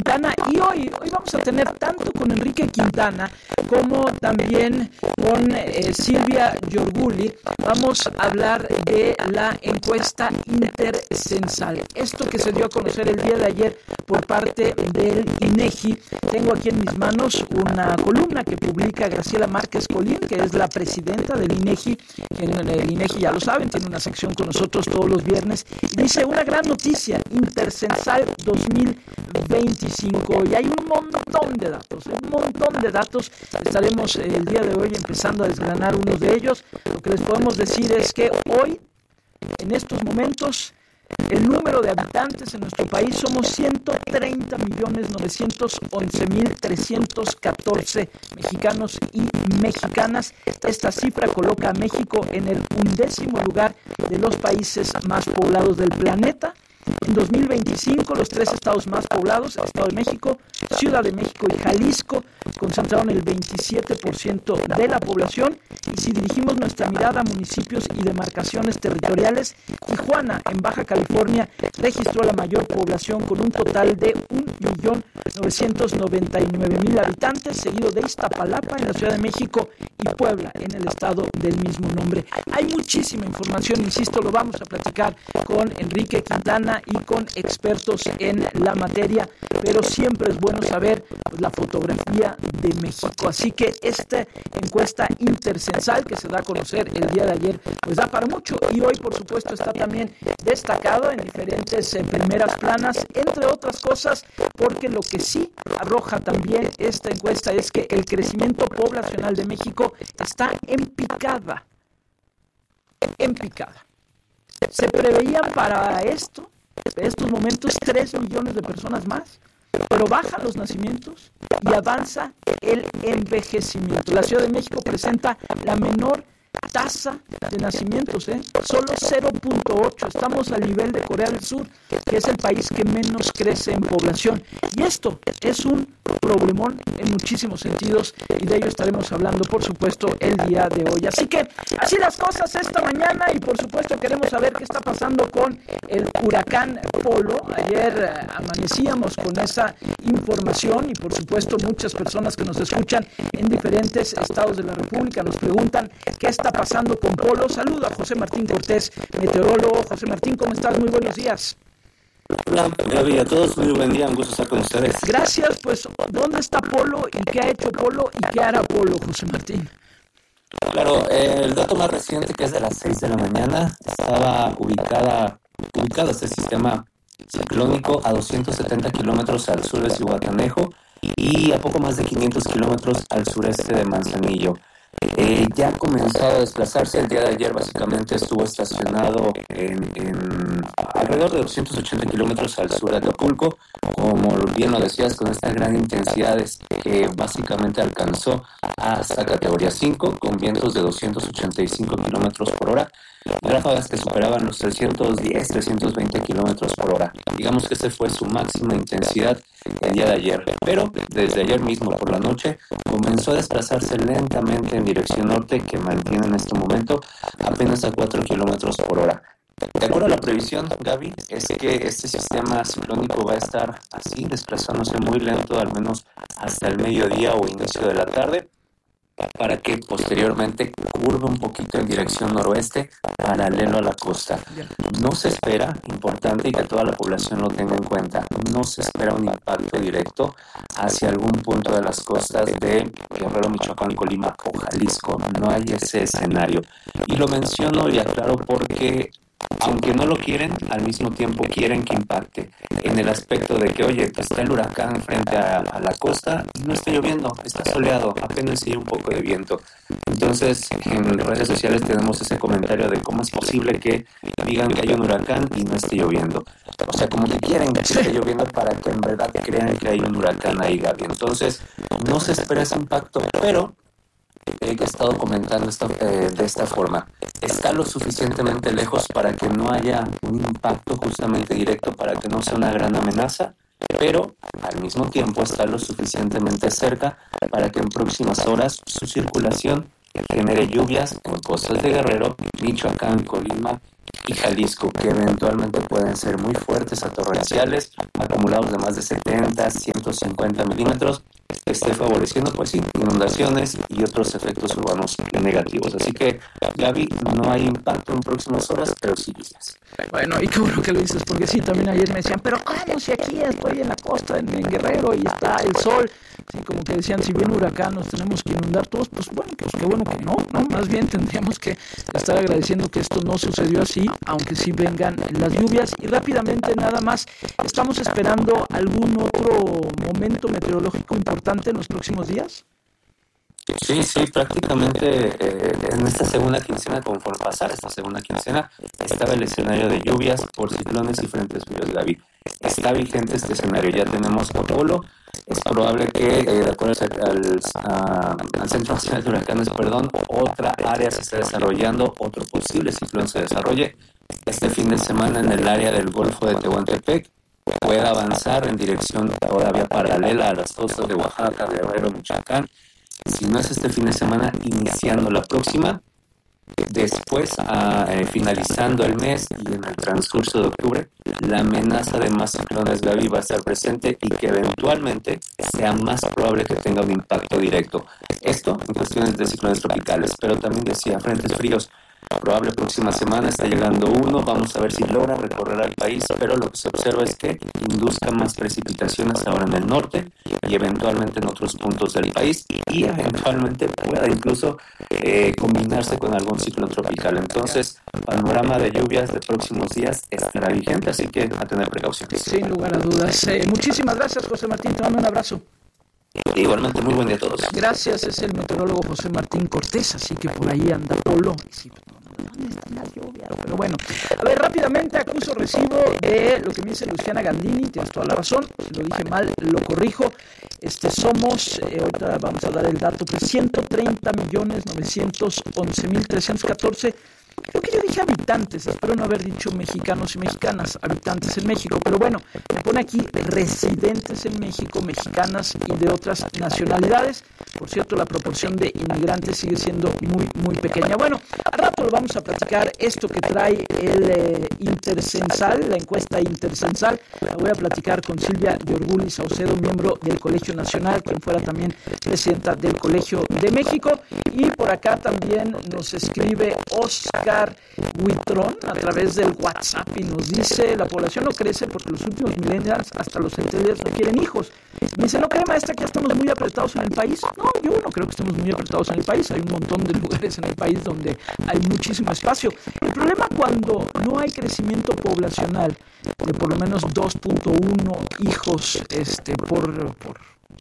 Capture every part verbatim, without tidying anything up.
Quintana. Y hoy, hoy vamos a tener tanto con Enrique Quintana como también con eh, Silvia Giorguli. Vamos a hablar de la encuesta intercensal. Esto que se dio a conocer el día de ayer por parte del INEGI. Tengo aquí en mis manos una columna que publica Graciela Márquez Colín, que es la presidenta del INEGI. En el INEGI, ya lo saben, tiene una sección con nosotros todos los viernes. Y dice una gran noticia, Intercensal dos mil veinticinco. Y hay un montón de datos, un montón de datos. Estaremos el día de hoy empezando a desgranar unos de ellos. Lo que les podemos decir es que hoy, en estos momentos, el número de habitantes en nuestro país somos ciento treinta millones novecientos once mil trescientos catorce mexicanos y mexicanas. Esta cifra coloca a México en el undécimo lugar de los países más poblados del planeta. En dos mil veinticinco, los tres estados más poblados, el Estado de México, Ciudad de México y Jalisco, concentraron el veintisiete por ciento de la población. Y si dirigimos nuestra mirada a municipios y demarcaciones territoriales, Tijuana, en Baja California, registró la mayor población con un total de un millón novecientos noventa y nueve mil habitantes, seguido de Iztapalapa, en la Ciudad de México, y Puebla, en el estado del mismo nombre. Hay muchísima información, insisto, lo vamos a platicar con Enrique Quintana y con expertos en la materia, pero siempre es bueno saber pues, la fotografía de México. Así que esta encuesta intercensal que se da a conocer el día de ayer, pues da para mucho, y hoy por supuesto está también destacado en diferentes eh, primeras planas, entre otras cosas, porque lo que sí arroja también esta encuesta es que el crecimiento poblacional de México está en picada, en picada. Se preveían para esto, en estos momentos, tres millones de personas más, pero bajan los nacimientos y avanza el envejecimiento. La Ciudad de México presenta la menor tasa de nacimientos, ¿eh? Solo cero punto ocho. Estamos al nivel de Corea del Sur, que es el país que menos crece en población. Y esto es un problemón en muchísimos sentidos, y de ello estaremos hablando, por supuesto, el día de hoy. Así que así las cosas esta mañana, y por supuesto queremos saber qué está pasando con el huracán Polo. Ayer eh, amanecíamos con esa información, y por supuesto muchas personas que nos escuchan en diferentes estados de la República nos preguntan qué está pasando con Polo. Saludo a José Martín Cortés, meteorólogo. José Martín, ¿cómo estás? Muy buenos días. Hola, Gaby, a todos, muy buen día, un gusto estar con ustedes. Gracias, pues, ¿dónde está Polo y qué ha hecho Polo y qué hará Polo, José Martín? Claro, eh, el dato más reciente, que es de las seis de la mañana, estaba ubicada, ubicado este sistema ciclónico a doscientos setenta kilómetros al sur de Zihuatanejo y a poco más de quinientos kilómetros al sureste de Manzanillo. Eh, ya comenzó a desplazarse. El día de ayer básicamente estuvo estacionado en, en alrededor de doscientos ochenta kilómetros al sur de Acapulco, como bien lo decías, con esta gran intensidad que básicamente alcanzó hasta categoría cinco, con vientos de doscientos ochenta y cinco kilómetros por hora, ráfagas que superaban los trescientos diez, trescientos veinte kilómetros por hora. Digamos que esa fue su máxima intensidad el día de ayer, pero desde ayer mismo por la noche comenzó a desplazarse lentamente en dirección norte, que mantiene en este momento apenas a cuatro kilómetros por hora. De acuerdo a la previsión, Gaby, es que este sistema ciclónico va a estar así, desplazándose muy lento, al menos hasta el mediodía o inicio de la tarde, para que posteriormente curve un poquito en dirección noroeste, paralelo a la costa. No se espera, importante y que toda la población lo tenga en cuenta, no se espera un impacto directo hacia algún punto de las costas de Guerrero, Michoacán, Colima o Jalisco. No hay ese escenario. Y lo menciono y aclaro porque, aunque no lo quieren, al mismo tiempo quieren que impacte, en el aspecto de que, oye, está el huracán frente a, a la costa y no está lloviendo, está soleado, apenas hay un poco de viento. Entonces, en redes sociales tenemos ese comentario de cómo es posible que digan que hay un huracán y no esté lloviendo. O sea, como que quieren que esté lloviendo para que en verdad crean que hay un huracán ahí, Gaby. Entonces, no se espera ese impacto, pero he estado comentando esto, eh, de esta forma. Está lo suficientemente lejos para que no haya un impacto justamente directo, para que no sea una gran amenaza, pero al mismo tiempo está lo suficientemente cerca para que en próximas horas su circulación genere lluvias en costas de Guerrero, Michoacán, Colima y Jalisco, que eventualmente pueden ser muy fuertes a torrenciales, acumulados de más de setenta, ciento cincuenta milímetros, que esté favoreciendo pues sí, inundaciones y otros efectos urbanos negativos. Así que, Gaby, no hay impacto en próximas horas, pero sí lluvias. Bueno, y qué bueno que lo dices, porque sí, también ayer me decían, pero ¿cómo si aquí estoy en la costa, en, en Guerrero, y está el sol? Sí, como que decían, si viene huracán nos tenemos que inundar todos, pues bueno, pues qué bueno que no, ¿no? Más bien tendríamos que estar agradeciendo que esto no sucedió así, aunque sí vengan las lluvias. Y rápidamente nada más, ¿estamos esperando algún otro momento meteorológico importante en los próximos días? Sí, sí, prácticamente eh, en esta segunda quincena, conforme pasara esta segunda quincena, estaba el escenario de lluvias por ciclones y frentes fríos, Gaby. Está vigente este escenario, ya tenemos protocolo. Es probable que, eh, de acuerdo al, a, al Centro Nacional de Huracanes, perdón, otra área se esté desarrollando, otro posible ciclón se desarrolle este fin de semana en el área del Golfo de Tehuantepec. Pueda avanzar en dirección todavía paralela a las costas de Oaxaca, Guerrero, Michoacán. Si no es este fin de semana, iniciando la próxima, después, a, eh, finalizando el mes y en el transcurso de octubre, la amenaza de más ciclones, Gaby, va a estar presente y que eventualmente sea más probable que tenga un impacto directo. Esto en cuestiones de ciclones tropicales, pero también decía frentes fríos. Probable próxima semana está llegando uno, vamos a ver si logra recorrer al país, pero lo que se observa es que induzca más precipitaciones ahora en el norte y eventualmente en otros puntos del país y eventualmente pueda incluso eh, combinarse con algún ciclón tropical. Entonces, panorama de lluvias de próximos días estará vigente, así que a tener precauciones. Sin lugar a dudas. Eh, muchísimas gracias, José Martín, te mando un abrazo. Igualmente, muy buen día a todos. Gracias, es el meteorólogo José Martín Cortés, así que por ahí anda Polo. Sí, ¿dónde están las lluvias? Pero bueno, a ver, rápidamente acuso recibo de lo que me dice Luciana Gandini, tienes toda la razón, si lo dije mal, lo corrijo. Este, somos, eh, ahorita vamos a dar el dato, pues ciento treinta millones novecientos once mil trescientos catorce. Creo que yo dije habitantes, espero no haber dicho mexicanos y mexicanas, habitantes en México, pero bueno, me pone aquí residentes en México, mexicanas y de otras nacionalidades. Por cierto, la proporción de inmigrantes sigue siendo muy, muy pequeña. Bueno, al rato lo vamos a platicar, esto que trae el eh, Intercensal, la encuesta Intercensal. La voy a platicar con Silvia Yorguli Saucedo, miembro del Colegio Nacional, quien fuera también presidenta del Colegio de México. Y por acá también nos escribe Oscar Huitrón a través del WhatsApp y nos dice: la población no crece porque los últimos millennials, hasta los centennials, no quieren hijos. Me dice: ¿no cree, maestra, que ya estamos muy apretados en el país? No, yo no creo que estemos muy apretados en el país. Hay un montón de lugares en el país donde hay muchísimo espacio. El problema cuando no hay crecimiento poblacional de por lo menos dos punto uno hijos este, por... por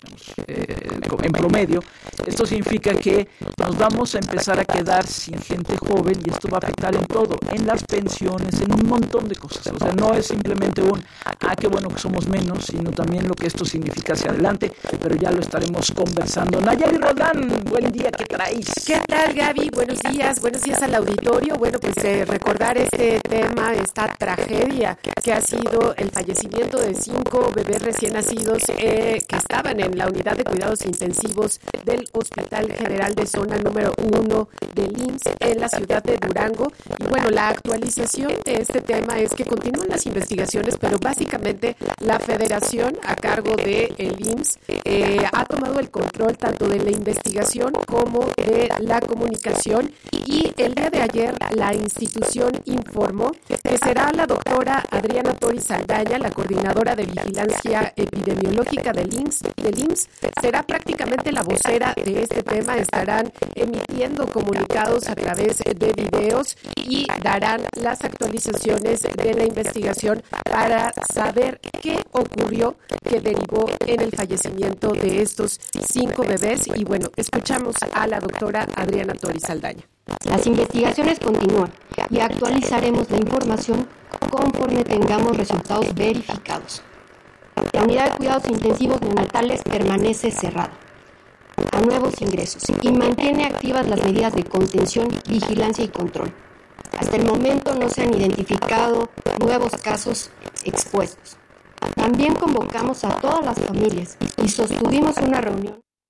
Eh, en promedio, esto significa que nos vamos a empezar a quedar sin gente joven y esto va a afectar en todo, en las pensiones, en un montón de cosas. O sea, no es simplemente un, ah, qué bueno que somos menos, sino también lo que esto significa hacia adelante, pero ya lo estaremos conversando. Nayeli Roldán, buen día, ¿qué traéis? ¿Qué tal, Gaby? Buenos días, buenos días al auditorio. Bueno, pues eh, recordar este tema, esta tragedia que ha sido el fallecimiento de cinco bebés recién nacidos eh, que estaban en la unidad de cuidados intensivos del Hospital General de Zona número uno del I M S S en la ciudad de Durango. Y bueno, la actualización de este tema es que continúan las investigaciones, pero básicamente la federación a cargo del I M S S eh, ha tomado el control tanto de la investigación como de la comunicación, y el día de ayer la institución informó que será la doctora Adriana Tori Saldaña, la coordinadora de vigilancia epidemiológica del I M S S, del I M S S, será prácticamente la vocera de este tema. Estarán emitiendo comunicados a través de videos y darán las actualizaciones de la investigación para saber qué ocurrió que derivó en el fallecimiento de estos cinco bebés. Y bueno, escuchamos a la doctora Adriana Tori Saldaña. Las investigaciones continúan y actualizaremos la información conforme tengamos resultados verificados. La unidad de cuidados intensivos neonatales permanece cerrada a nuevos ingresos y mantiene activas las medidas de contención, vigilancia y control. Hasta el momento no se han identificado nuevos casos expuestos. También convocamos a todas las familias y sostuvimos una reunión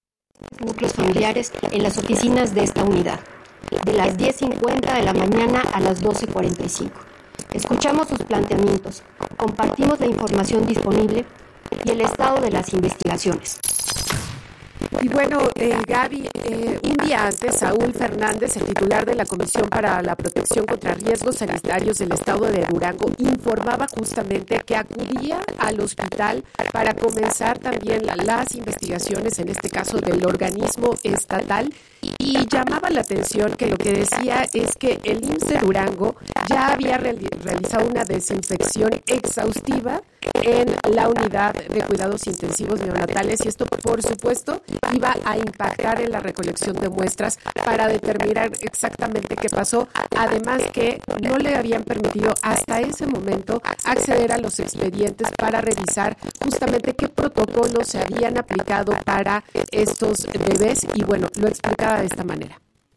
núcleos familiares en las oficinas de esta unidad, de las diez cincuenta de la mañana a las doce cuarenta y cinco. Escuchamos sus planteamientos, compartimos la información disponible y el estado de las investigaciones. Y bueno, eh, Gaby, eh, un día antes, Saúl Fernández, el titular de la Comisión para la Protección contra Riesgos Sanitarios del Estado de Durango, informaba justamente que acudía al hospital para comenzar también la, las investigaciones, en este caso del organismo estatal, y llamaba la atención que lo que decía es que el I M S S de Durango ya había reali- realizado una desinfección exhaustiva en la unidad de cuidados intensivos neonatales, y esto, por supuesto, iba a impactar en la recolección de muestras para determinar exactamente qué pasó, además que no le habían permitido hasta ese momento acceder a los expedientes para revisar justamente qué protocolos se habían aplicado para estos bebés, y bueno, lo explicaba de esta manera.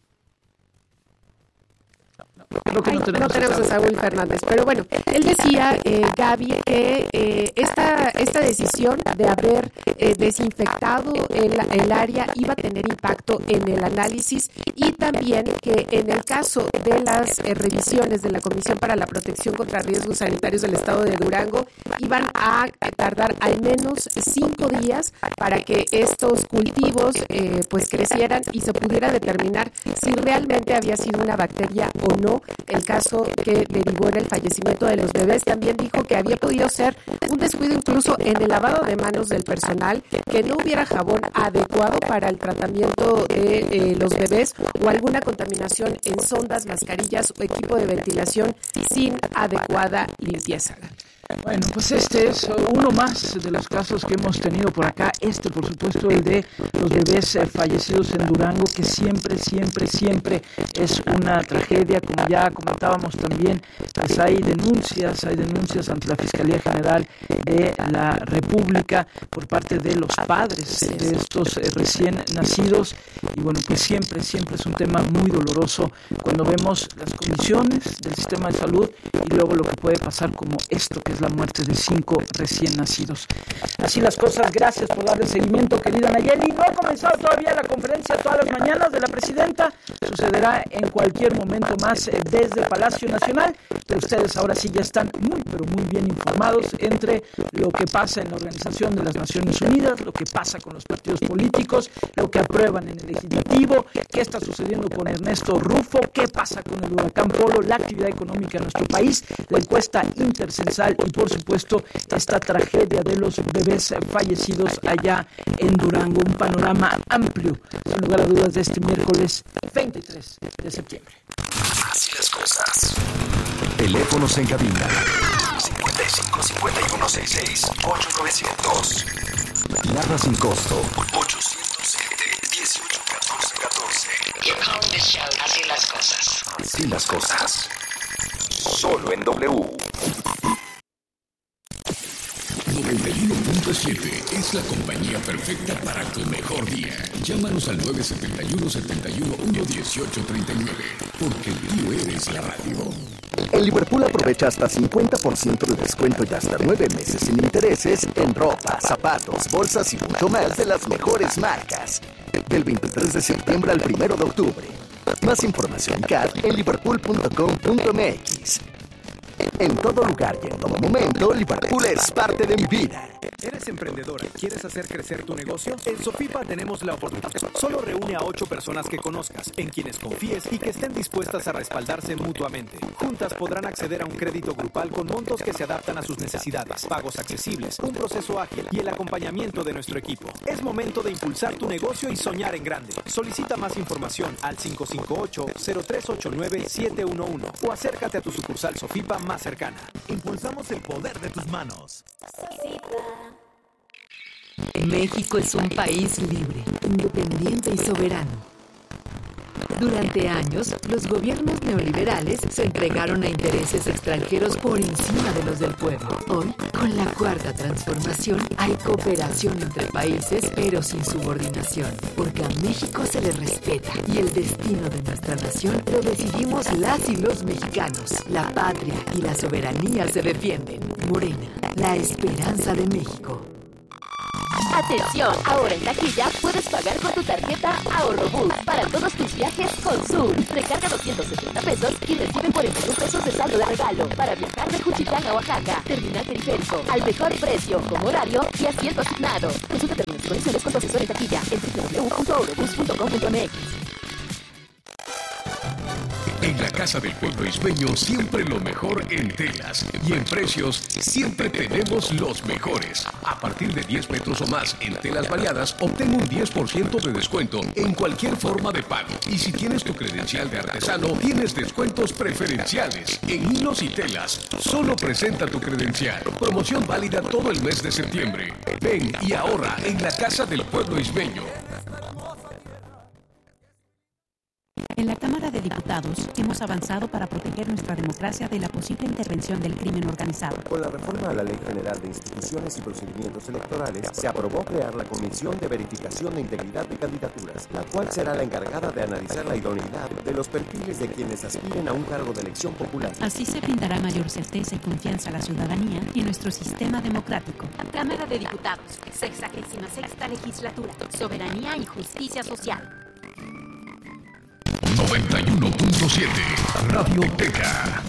Creo que no, Ay, tenemos, no tenemos a Saúl Fernández, pero bueno, él decía, eh, Gaby, que eh, esta, esta decisión de haber eh, desinfectado el, el área iba a tener impacto en el análisis, y también que en el caso de las eh, revisiones de la Comisión para la Protección contra Riesgos Sanitarios del Estado de Durango iban a tardar al menos cinco días para que estos cultivos eh, pues crecieran y se pudiera determinar si realmente había sido una bacteria o no el caso que derivó en el fallecimiento de los bebés. También dijo que había podido ser un descuido incluso en el lavado de manos del personal, que no hubiera jabón adecuado para el tratamiento de eh, los bebés, o alguna contaminación en sondas, mascarillas o equipo de ventilación sin adecuada limpieza. Bueno, pues este es uno más de los casos que hemos tenido por acá. Este, por supuesto, el de los bebés eh, fallecidos en Durango, que siempre, siempre, siempre es una tragedia. Como ya comentábamos también, pues hay denuncias, hay denuncias ante la Fiscalía General de la República por parte de los padres de estos eh, recién nacidos. Y bueno, pues siempre, siempre es un tema muy doloroso cuando vemos las condiciones del sistema de salud y luego lo que puede pasar como esto, que es la muerte de cinco recién nacidos. Así las cosas. Gracias por darle seguimiento, querida Nayeli. No ha comenzado todavía la conferencia todas las mañanas de la presidenta. Sucederá en cualquier momento más desde Palacio Nacional, pero ustedes ahora sí ya están muy, pero muy bien informados entre lo que pasa en la Organización de las Naciones Unidas, lo que pasa con los partidos políticos, lo que aprueban en el Legislativo, qué está sucediendo con Ernesto Rufo, qué pasa con el huracán Polo, la actividad económica en nuestro país, la encuesta intercensal y, por supuesto, esta tragedia de los bebés fallecidos allá en Durango. Un panorama amplio, sin lugar a dudas, de este miércoles veintitrés de septiembre. Así las cosas. Teléfonos en cabina cincuenta y cinco, cincuenta y uno, sesenta y seis, ocho novecientos. Lada sin costo ochocientos siete, dieciocho, catorce, catorce. You call this show Así las cosas. Así las cosas. Solo en W. noventa y uno punto siete es la compañía perfecta para tu mejor día. Llámanos al nueve siete uno, siete uno, uno, uno ocho tres nueve, porque tú eres la radio. En Liverpool aprovecha hasta cincuenta por ciento de descuento y hasta nueve meses sin intereses en ropa, zapatos, bolsas y mucho más de las mejores marcas. Del veintitrés de septiembre al primero de octubre. Más información y C A D en liverpool punto com punto m x. En todo lugar y en todo momento, Liverpool es parte de mi vida. ¿Eres emprendedora? ¿Quieres hacer crecer tu negocio? En Sofipa tenemos la oportunidad. Solo reúne a ocho personas que conozcas, en quienes confíes y que estén dispuestas a respaldarse mutuamente. Juntas podrán acceder a un crédito grupal con montos que se adaptan a sus necesidades, pagos accesibles, un proceso ágil y el acompañamiento de nuestro equipo. Es momento de impulsar tu negocio y soñar en grande. Solicita más información al cinco cinco ocho, cero tres ocho nueve, siete uno uno o acércate a tu sucursal Sofipa más cercana. Impulsamos el poder de tus manos. México es un país libre, independiente y soberano. Durante años, los gobiernos neoliberales se entregaron a intereses extranjeros por encima de los del pueblo. Hoy, con la cuarta transformación, hay cooperación entre países, pero sin subordinación, porque a México se le respeta y el destino de nuestra nación lo decidimos las y los mexicanos. La patria y la soberanía se defienden. Morena, la esperanza de México. Atención, ahora en taquilla puedes pagar con tu tarjeta Ahorrobús para todos tus viajes con Sur. Recarga doscientos setenta pesos y recibe cuarenta y un pesos de saldo de regalo para viajar de Juchitán a Oaxaca. Terminal periférico, al mejor precio, con horario y asiento asignado. Consulta términos y condiciones con tu asesor en taquilla en doble u doble u doble u punto ahorrobús punto com punto m x. En la Casa del Pueblo Isbeño siempre lo mejor en telas y en precios siempre tenemos los mejores. A partir de diez metros o más en telas variadas, obtén un diez por ciento de descuento en cualquier forma de pago. Y si tienes tu credencial de artesano, tienes descuentos preferenciales en hilos y telas. Solo presenta tu credencial. Promoción válida todo el mes de septiembre. Ven y ahorra en la Casa del Pueblo Isbeño. En la Cámara de Diputados hemos avanzado para proteger nuestra democracia de la posible intervención del crimen organizado. Con la reforma a la Ley General de Instituciones y Procedimientos Electorales, se aprobó crear la Comisión de Verificación de Integridad de Candidaturas, la cual será la encargada de analizar la idoneidad de los perfiles de quienes aspiren a un cargo de elección popular. Así se brindará mayor certeza y confianza a la ciudadanía y a nuestro sistema democrático. Cámara de Diputados, sexagésima sexta legislatura, soberanía y justicia social. noventa y uno punto siete Radio Teca.